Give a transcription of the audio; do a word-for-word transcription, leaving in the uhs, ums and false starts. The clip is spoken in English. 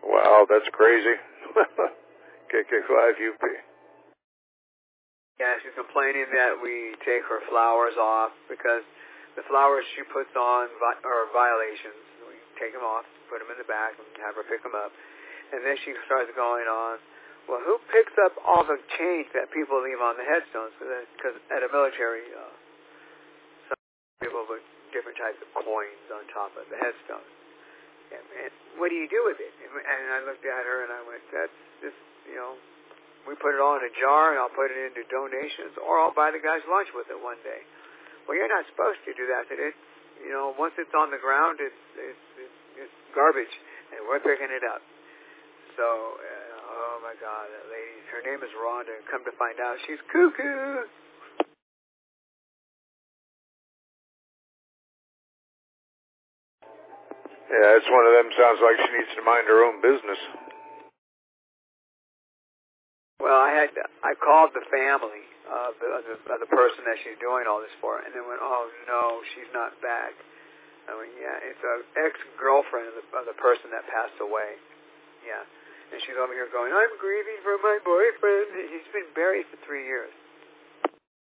Wow, that's crazy. K K five U P. Yeah, she's complaining that we take her flowers off because the flowers she puts on vi- are violations. We take them off, put them in the back, and have her pick them up. And then she starts going on, well, who picks up all the change that people leave on the headstones? Because at a military, uh, some people put different types of coins on top of the headstone. And, and what do you do with it? And I looked at her and I went, that's just, you know, we put it all in a jar and I'll put it into donations, or I'll buy the guys lunch with it one day. Well, you're not supposed to do that. It's, you know, once it's on the ground, it's it's it's, it's garbage, and we're picking it up. So, uh, oh my God, that lady, her name is Rhonda, and come to find out, she's cuckoo. Yeah, it's one of them. Sounds like she needs to mind her own business. Well, I had I called the family of the, of the of the person that she's doing all this for, and they went, "Oh no, she's not back." I went, "Yeah, it's an ex-girlfriend of the of the person that passed away." Yeah, and she's over here going, "I'm grieving for my boyfriend. He's been buried for three years."